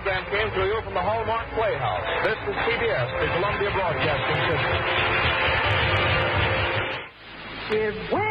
program came to you from the Hallmark Playhouse. This is CBS, the Columbia Broadcasting System. We're